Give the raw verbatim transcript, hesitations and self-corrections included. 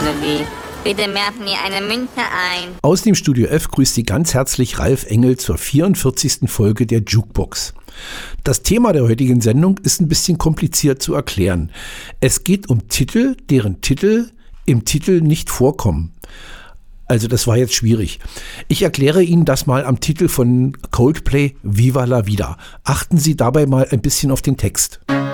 Melodie. Bitte werfen Sie eine Münze ein. Aus dem Studio F grüßt Sie ganz herzlich Ralf Engel zur vierundvierzigsten Folge der Jukebox. Das Thema der heutigen Sendung ist ein bisschen kompliziert zu erklären. Es geht um Titel, deren Titel im Titel nicht vorkommen. Also das war jetzt schwierig. Ich erkläre Ihnen das mal am Titel von Coldplay Viva la Vida. Achten Sie dabei mal ein bisschen auf den Text.